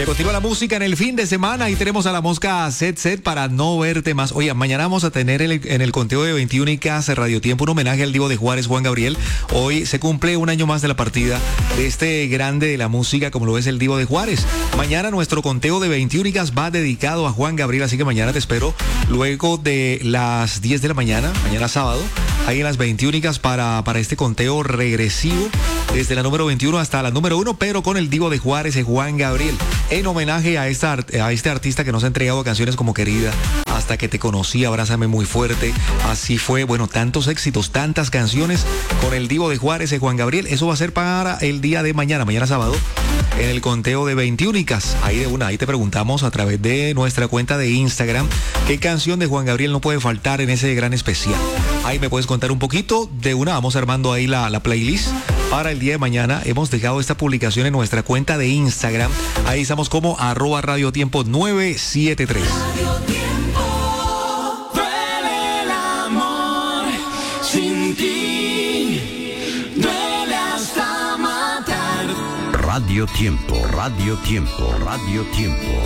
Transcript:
Continúa la música en el fin de semana y tenemos a la mosca Set para no verte más. Oye, mañana vamos a tener en el conteo de 21 Radio Tiempo un homenaje al Divo de Juárez, Juan Gabriel. Hoy se cumple un año más de la partida de este grande de la música como lo es el Divo de Juárez. Mañana nuestro conteo de 21 va dedicado a Juan Gabriel, así que mañana te espero luego de las 10 de la mañana, mañana sábado, ahí en las 21 para este conteo regresivo desde la número 21 hasta la número 1, pero con el Divo de Juárez, Juan Gabriel, en homenaje a este artista que nos ha entregado canciones como Querida, Hasta que te conocí, Abrázame muy fuerte. Así fue, bueno, tantos éxitos, tantas canciones con el Divo de Juárez, Juan Gabriel. Eso va a ser para el día de mañana sábado, en el conteo de 21. Ahí te preguntamos a través de nuestra cuenta de Instagram qué canción de Juan Gabriel no puede faltar en ese gran especial. Ahí me puedes contar un poquito de una, vamos armando ahí la playlist para el día de mañana. Hemos dejado esta publicación en nuestra cuenta de Instagram. Ahí estamos como @radiotiempo 973. Sin ti, duele hasta matar. Radio Tiempo, Radio Tiempo, Radio Tiempo.